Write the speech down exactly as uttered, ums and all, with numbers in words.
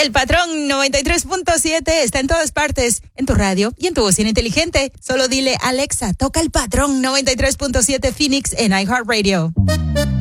El Patrón noventa y tres punto siete está en todas partes, en tu radio y en tu bocina inteligente. Solo dile, Alexa, toca El Patrón noventa y tres punto siete Phoenix en iHeartRadio.